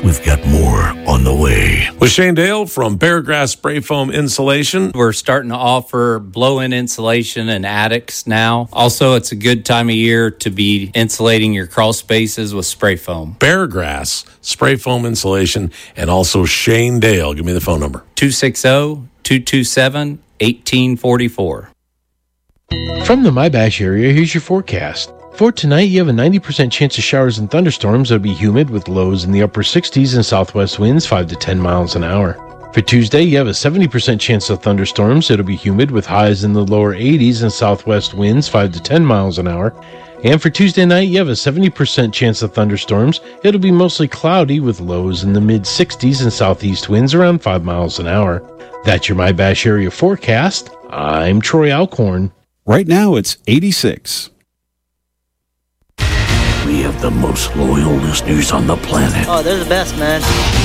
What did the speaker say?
we've got more on the way. With Shane Dale from Beargrass Spray Foam Insulation. We're starting to offer blow-in insulation in attics now. Also, it's a good time of year to be insulating your crawl spaces with spray foam. Beargrass Spray Foam Insulation, and also Shane Dale. Give me the phone number. 260-227-1844. From the MyBash area, here's your forecast. For tonight, you have a 90% chance of showers and thunderstorms. It'll be humid with lows in the upper 60s and southwest winds 5 to 10 miles an hour. For Tuesday, you have a 70% chance of thunderstorms. It'll be humid with highs in the lower 80s and southwest winds 5 to 10 miles an hour. And for Tuesday night, you have a 70% chance of thunderstorms. It'll be mostly cloudy with lows in the mid-60s and southeast winds around 5 miles an hour. That's your MyBash area forecast. I'm Troy Alcorn. Right now, it's 86. We have the most loyal listeners on the planet. Oh, they're the best, man.